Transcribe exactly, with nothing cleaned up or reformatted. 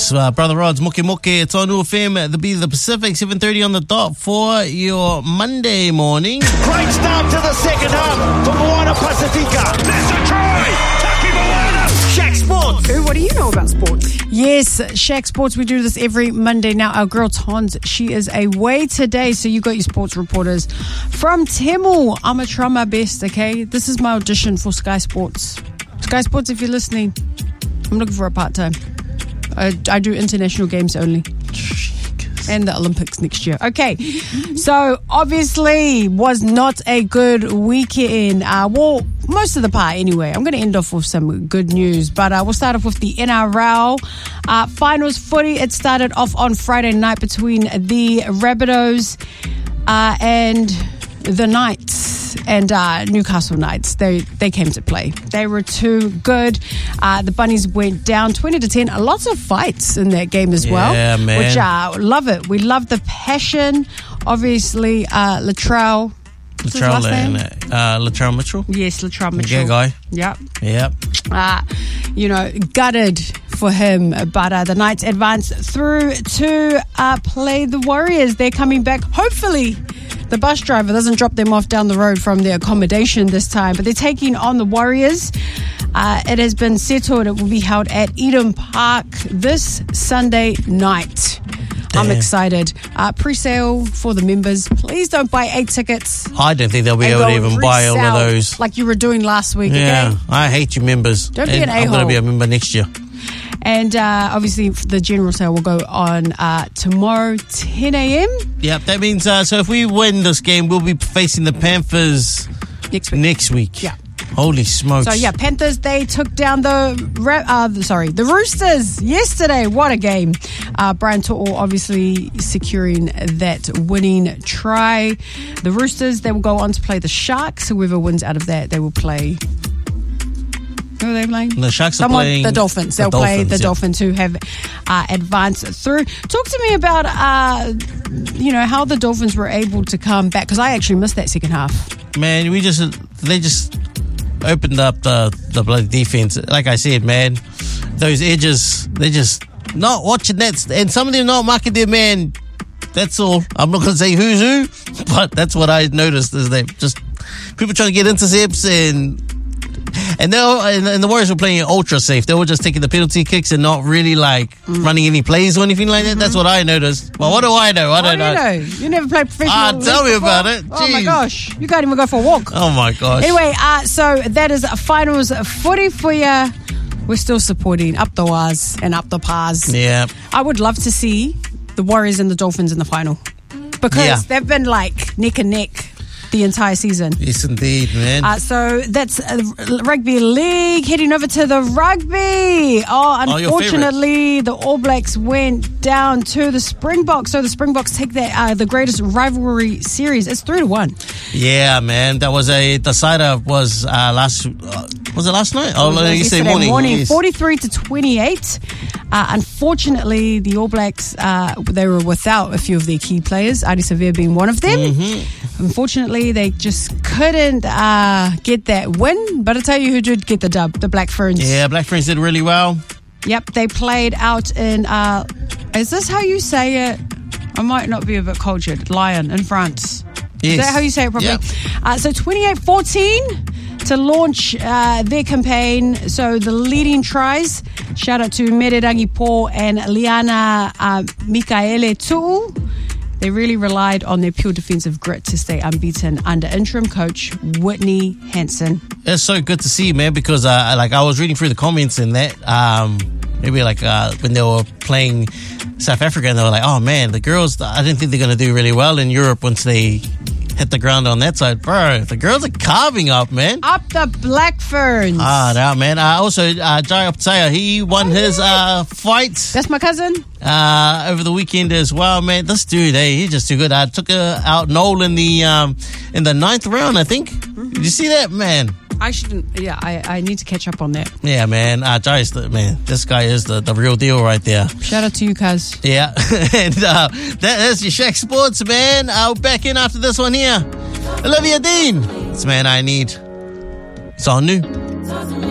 Yes, uh, Brother Rod's Moke Moke. It's on U F M, the Be the Pacific, seven thirty on the dot for your Monday morning. Great start to the second half for Moana Pacifica. There's a try. Taki Moana. Shaq Sports. Ooh, what do you know about sports? Yes, Shaq Sports. We do this every Monday. Now, our girl Tons, she is away today, so you got your sports reporters from Temu. I'm going to try my best, okay? This is my audition for Sky Sports. Sky Sports, if you're listening, I'm looking for a part-time. I, I do international games only. And the Olympics next year. Okay, so obviously was not a good weekend. Uh, well, most of the part anyway. I'm going to end off with some good news, but uh, we'll start off with the N R L uh, finals footy. It started off on Friday night between the Rabbitohs uh, and the Knights. And uh, Newcastle Knights, they they came to play. They were too good. Uh, the Bunnies went down twenty to ten. Lots of fights in that game as well. Yeah, man. Which uh, love it. We love the passion. Obviously, uh, Latrell. What's his last name? Uh, Latrell Mitchell. Yes, Latrell Mitchell. Yeah, guy. Yep. Yep. Uh, you know, gutted for him. But uh, the Knights advanced through to uh, play the Warriors. They're coming back, hopefully. The bus driver doesn't drop them off down the road from their accommodation this time, but they're taking on the Warriors. Uh, it has been settled. It will be held at Eden Park this Sunday night. Damn. I'm excited. Uh, pre-sale for the members. Please don't buy eight tickets. I don't think they'll be able to even buy all of those. Like you were doing last week, yeah, okay? I hate you members. Don't be an a-hole. I'm going to be a member next year. And uh, obviously, the general sale will go on uh, tomorrow, ten a.m. Yep, that means uh, so if we win this game, we'll be facing the Panthers next week. Next week. Yeah. Holy smokes. So, yeah, Panthers, they took down the, uh, sorry, the Roosters yesterday. What a game. Uh, Brian To'o obviously securing that winning try. The Roosters, they will go on to play the Sharks. Whoever wins out of that, they will play... Who are they playing? The Sharks are Someone, playing... The Dolphins. They'll the play Dolphins, the yeah. Dolphins who have uh, advanced through. Talk to me about, uh, you know, how the Dolphins were able to come back, because I actually missed that second half. Man, we just... They just opened up the, the bloody defense. Like I said, man, those edges, they just not watching that. And some of them not marking their man. That's all. I'm not going to say who's who, but that's what I noticed is they just... People trying to get intercepts and... And they were, and the Warriors were playing ultra safe. They were just taking the penalty kicks and not really like mm. running any plays or anything like that. Mm-hmm. That's what I noticed. Well, what do I know? I what don't do you know. know. You never played professional. Ah, tell me before? about it. Jeez. Oh my gosh, you can't even go for a walk. Oh my gosh. Anyway, uh, so that is finals footy for you. We're still supporting up the Waz and up the Pars. Yeah. I would love to see the Warriors and the Dolphins in the final because yeah. they've been like neck and neck the entire season. Yes, indeed, man. Uh, so that's uh, rugby league. Heading over to the rugby. Oh, unfortunately, oh, the All Blacks went down to the Springboks. So the Springboks take the uh, the greatest rivalry series. It's three to one. Yeah, man. That was a decider. Was uh, last uh, was it last night? Oh, it you say morning. morning Yes. forty-three to twenty-eight. Uh, unfortunately, the All Blacks uh, they were without a few of their key players. Adi Savea being one of them. Mm-hmm. Unfortunately, they just couldn't uh, get that win. But I'll tell you who did get the dub, the Black Ferns. Yeah, Black Ferns did really well. Yep, they played out in, uh, is this how you say it? I might not be a bit cultured. Lyon in France. Yes. Is that how you say it properly? Yep. Uh, so twenty-eight fourteen to launch uh, their campaign. So the leading tries, shout out to Mererangi Paul and Liana uh, Mikaele Tu'u. They really relied on their pure defensive grit to stay unbeaten under interim coach Whitney Hansen. It's so good to see, man, because uh, like I was reading through the comments in that, um, maybe like uh, when they were playing South Africa, and they were like, oh man, the girls, I didn't think they're going to do really well in Europe once they hit the ground on that side. Bro, the girls are carving up, man. Up the Black Ferns. Ah, no, man. Uh, also, uh, Jai Optaya, he won oh, his uh, fight. That's my cousin. Uh, over the weekend as well, man. This dude, hey, he's just too good. I took uh, out Noel in the um, in the ninth round, I think. Mm-hmm. Did you see that, man? I shouldn't. Yeah, I, I need to catch up on that. Yeah, man. Uh, Jai's the man. This guy is the, the real deal right there. Shout out to you, cuz. Yeah, and uh, that is your Shaq Sports, man. I'll back in after this one here. Olivia Dean. It's Man I Need. It's all new.